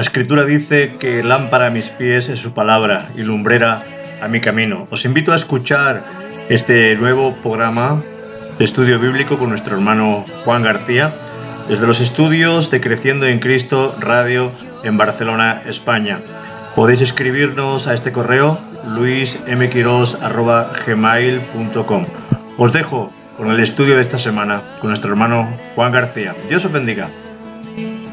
Escritura dice que lámpara a mis pies es su palabra y lumbrera a mi camino. Os invito a escuchar este nuevo programa de estudio bíblico con nuestro hermano Juan García, desde los estudios de Creciendo en Cristo Radio en Barcelona, España. Podéis escribirnos a este correo luismquiros@gmail.com. Os dejo con el estudio de esta semana con nuestro hermano Juan García. Dios os bendiga.